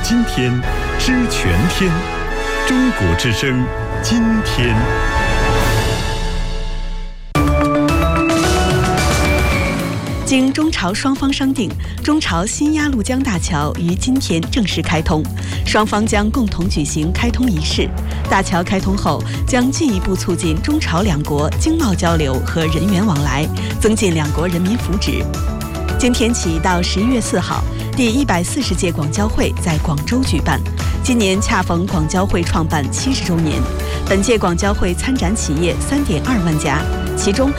今天，知全天。中国之声，今天。 经中朝双方商定，中朝新鸭绿江大桥于今天正式开通，双方将共同举行开通仪式。大桥开通后，将进一步促进中朝两国经贸交流和人员往来，增进两国人民福祉。今天起到11月4号，第140届广交会在广州举办。今年恰逢广交会创办70周年，本届广交会参展企业3.2万家，其中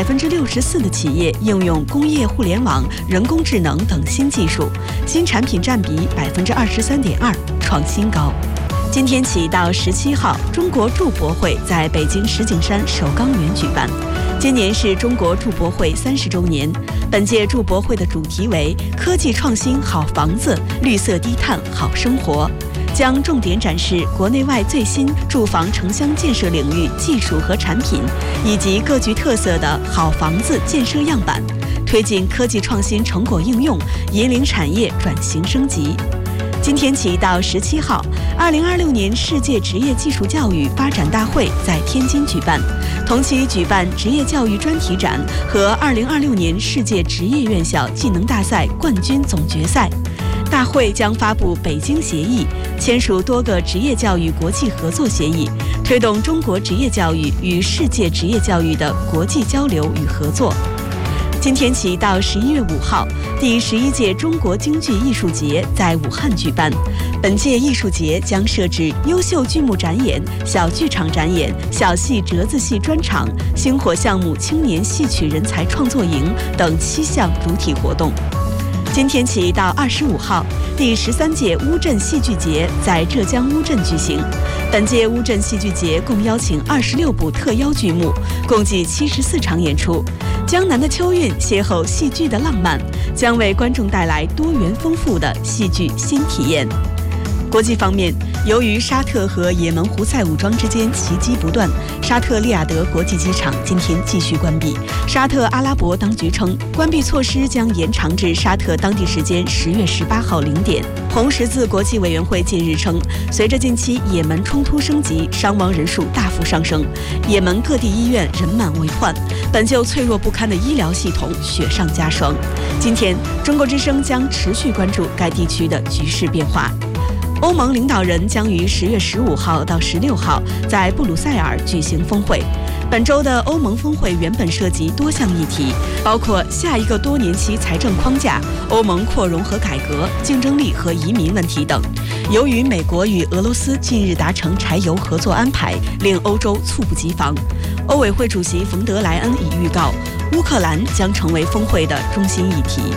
64%的企业应用工业互联网、人工智能等新技术，新产品占比23.2%，创新高。今天起到17号，中国筑博会在北京石景山首钢园举办。今年是中国筑博会30周年，本届筑博会的主题为“科技创新好房子，绿色低碳好生活”，将重点展示国内外最新住房城乡建设领域技术和产品，以及各具特色的好房子建设样板，推进科技创新成果应用，引领产业转型升级。今天起到17号，2026年世界职业技术教育发展大会在天津举办，同期举办职业教育专题展和2026年世界职业院校技能大赛冠军总决赛。大会将发布北京协议，签署多个职业教育国际合作协议，推动中国职业教育与世界职业教育的国际交流与合作。今天起到11月5号，第11届中国京剧艺术节在武汉举办。本届艺术节将设置优秀剧目展演、小剧场展演、小戏折子戏专场、星火项目青年戏曲人才创作营等7项主体活动。今天起到25号，第13届乌镇戏剧节在浙江乌镇举行。本届乌镇戏剧节共邀请26部特邀剧目，共计74场演出。江南的秋韵邂逅戏剧的浪漫，将为观众带来多元丰富的戏剧新体验。国际方面，由于沙特和也门胡塞武装之间袭击不断，沙特利雅得国际机场今天继续关闭。沙特阿拉伯当局称，关闭措施将延长至沙特当地时间10月18号0点。红十字国际委员会近日称，随着近期也门冲突升级，伤亡人数大幅上升，也门各地医院人满为患，本就脆弱不堪的医疗系统雪上加霜。今天，中国之声将持续关注该地区的局势变化。欧盟领导人将于10月15号到16号在布鲁塞尔举行峰会。本周的欧盟峰会原本涉及多项议题，包括下一个多年期财政框架、欧盟扩容和改革、竞争力和移民问题等。由于美国与俄罗斯近日达成柴油合作安排，令欧洲猝不及防。欧委会主席冯德莱恩已预告，乌克兰将成为峰会的中心议题。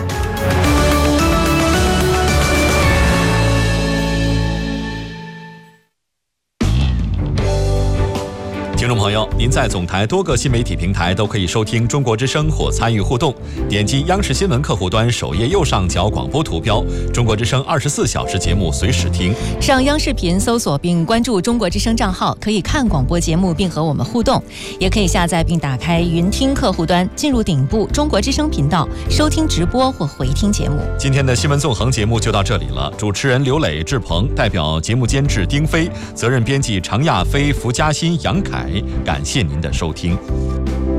听众朋友，您在总台多个新媒体平台都可以收听中国之声或参与互动。点击央视新闻客户端首页右上角广播图标，中国之声24小时节目随时听。 上央视频搜索并关注中国之声账号，可以看广播节目并和我们互动。也可以下载并打开云听客户端，进入顶部中国之声频道，收听直播或回听节目。 今天的新闻纵横节目就到这里了。主持人刘磊、志鹏，代表节目监制丁飞，责任编辑常亚飞、符嘉欣、杨凯。感谢您的收听。